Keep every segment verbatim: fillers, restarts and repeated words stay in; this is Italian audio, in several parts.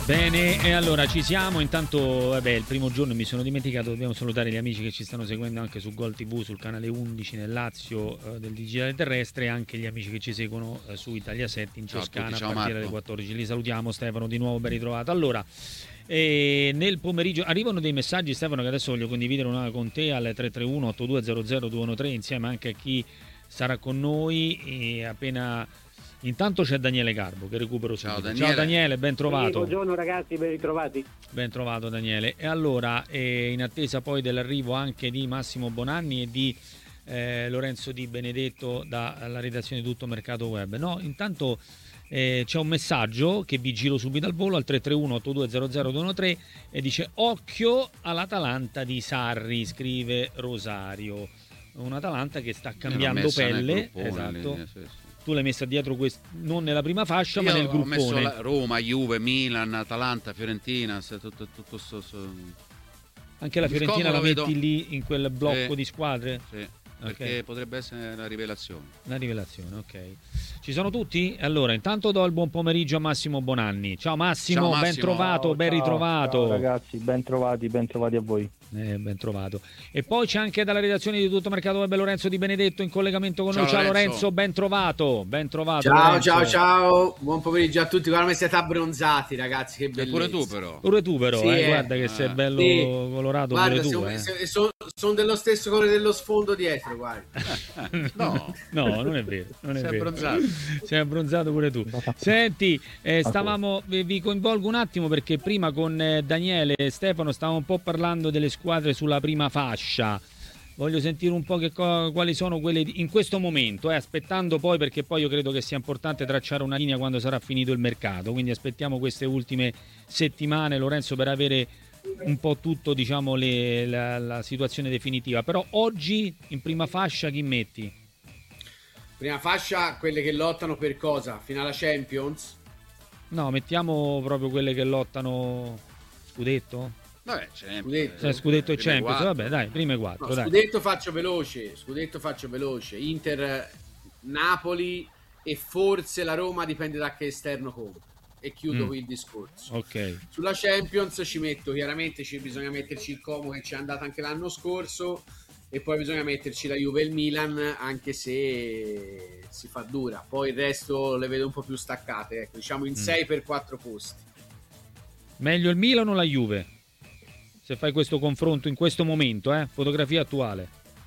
Bene, e allora ci siamo. Intanto, vabbè, il primo giorno mi sono dimenticato, dobbiamo salutare gli amici che ci stanno seguendo anche su Gol ti vu, sul canale undici nel Lazio eh, del Digitale Terrestre, e anche gli amici che ci seguono eh, su Italia sette in Ciao a Toscana tutti, a ciao partire Marco. dalle quattordici. Li salutiamo. Stefano, di nuovo ben ritrovato. Allora, e nel pomeriggio arrivano dei messaggi, Stefano, che adesso voglio condividere una con te al tre tre uno otto due zero zero due uno tre, insieme anche a chi sarà con noi. E appena intanto c'è Daniele Garbo che recupero subito. Ciao Daniele, Ciao Daniele, ben Sì, trovato. buongiorno ragazzi, ben ritrovati. Ben trovato Daniele. E allora, eh, in attesa poi dell'arrivo anche di Massimo Bonanni e di eh, Lorenzo Di Benedetto dalla redazione di Tutto Mercato Web. No, intanto eh, c'è un messaggio che vi giro subito al volo al tre tre uno otto due zero zero due uno tre e dice: occhio all'Atalanta di Sarri, scrive Rosario. Un'Atalanta che sta cambiando pelle. Esatto. Lì, sì, sì. Tu l'hai messa dietro quest... non nella prima fascia, Io ma nel ho messo gruppone. la Roma, Juve, Milan, Atalanta, Fiorentina, tutto, tutto sto, sto... Anche la Di Fiorentina la scomodo metti vedo- lì in quel blocco Sì. di squadre? Sì, Ok. perché potrebbe essere una rivelazione. Una rivelazione, ok. Ci sono tutti? Allora, intanto do il buon pomeriggio a Massimo Bonanni. Ciao Massimo, Ciao, ben Massimo. trovato, Ciao, ben ciao, ritrovato. ciao, ragazzi, ben trovati, ben trovati a voi. Eh, ben trovato. E poi c'è anche dalla redazione di Tutto Mercato Web Lorenzo Di Benedetto in collegamento con Ciao, noi. Ciao Lorenzo. Lorenzo, ben trovato. Ben trovato. Ciao, Lorenzo. ciao, ciao, buon pomeriggio a tutti. Guarda come siete abbronzati, ragazzi, che E bellezza. pure tu però. Pure tu però, Sì, eh, eh. guarda che sei Ah. bello Sì. colorato Guarda, pure tu. siamo- eh. se- sono, sono dello stesso colore dello sfondo dietro, guarda. No, No, non è vero, non è sei vero. abbronzato. Sei abbronzato pure tu. Senti, eh, stavamo, vi vi coinvolgo un attimo perché prima con eh, Daniele e Stefano stavamo un po' parlando delle squadre sulla prima fascia. Voglio sentire un po' che co- quali sono quelle di- in questo momento, eh, aspettando poi, perché poi io credo che sia importante tracciare una linea quando sarà finito il mercato, quindi aspettiamo queste ultime settimane, Lorenzo, per avere un po' tutto, diciamo, le- la, la situazione definitiva. Però oggi in prima fascia chi metti? Prima fascia, quelle che lottano per cosa? Finale Champions? No, mettiamo proprio quelle che lottano scudetto? Vabbè, Champions, Scudetto. Eh, scudetto e prime Champions, quattro. vabbè, dai, prime quattro, No, dai. scudetto faccio veloce, scudetto faccio veloce. Inter, Napoli e forse la Roma, dipende da che esterno compra. E chiudo Mm. qui il discorso. Ok. Sulla Champions ci metto, chiaramente ci bisogna metterci il Como che ci è andato anche l'anno scorso, e poi bisogna metterci la Juve e il Milan, anche se si fa dura. Poi il resto le vedo un po' più staccate, ecco, diciamo in sei per quattro posti. Meglio il Milan o la Juve? Se fai questo confronto in questo momento, eh? Fotografia attuale.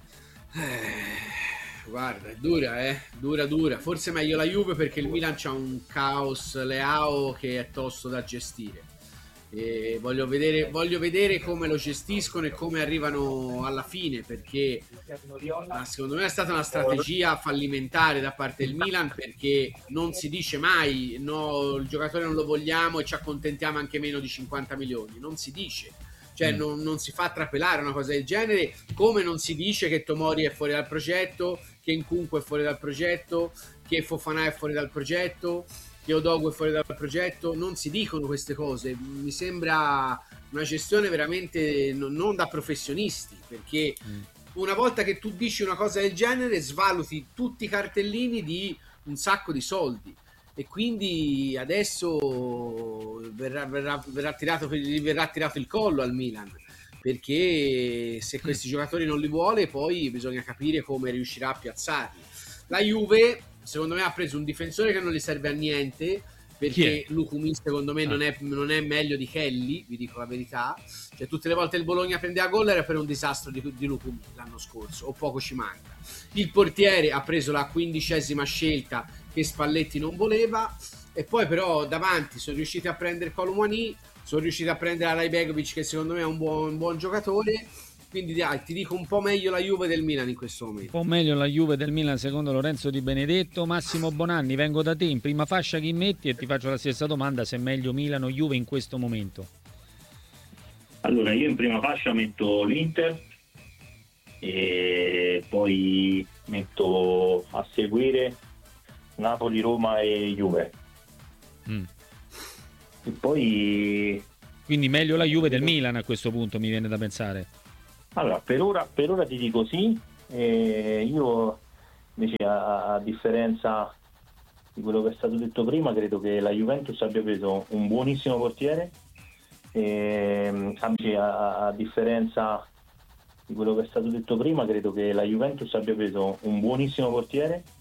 Guarda, è dura, eh? Dura, dura. Forse meglio la Juve perché il Milan c'ha un caos Leao che è tosto da gestire. E voglio vedere, voglio vedere come lo gestiscono e come arrivano alla fine, perché ah, secondo me è stata una strategia fallimentare da parte del Milan, perché non si dice mai no, il giocatore non lo vogliamo e ci accontentiamo anche meno di cinquanta milioni. Non si dice. Cioè Mm. non, non si fa trapelare una cosa del genere, come non si dice che Tomori è fuori dal progetto, che Nkunku è fuori dal progetto, che Fofana è fuori dal progetto, che Odogu è fuori dal progetto. Non si dicono queste cose. Mi sembra una gestione veramente non, non da professionisti, perché Mm. una volta che tu dici una cosa del genere svaluti tutti i cartellini di un sacco di soldi. E quindi adesso verrà, verrà, verrà, tirato, verrà tirato il collo al Milan, perché se questi giocatori non li vuole poi bisogna capire come riuscirà a piazzarli. La Juve secondo me ha preso un difensore che non gli serve a niente, perché Lukumi secondo me Ah. non, è, non è meglio di Kelly, vi dico la verità. Cioè tutte le volte il Bologna prendeva gol era per un disastro di, di Lukumi l'anno scorso, o poco ci manca. Il portiere ha preso la quindicesima scelta che Spalletti non voleva, e poi però davanti sono riusciti a prendere Colomani, sono riusciti a prendere Alay Begovic che secondo me è un buon, un buon giocatore, quindi dai, ti dico un po' meglio la Juve del Milan in questo Un momento. po' meglio la Juve del Milan secondo Lorenzo Di Benedetto. Massimo Bonanni, vengo da te, in prima fascia chi metti? E ti faccio la stessa domanda, se è meglio Milan o Juve in questo momento. Allora, io in prima fascia metto l'Inter e poi metto a seguire Napoli, Roma e Juve. Mm. E poi, Quindi meglio la Juve del Milan a questo punto, mi viene da pensare. allora, per ora, per ora ti dico sì, e io invece a, a differenza di quello che è stato detto prima, credo che la Juventus abbia preso un buonissimo portiere, e, a, a differenza di quello che è stato detto prima, credo che la Juventus abbia preso un buonissimo portiere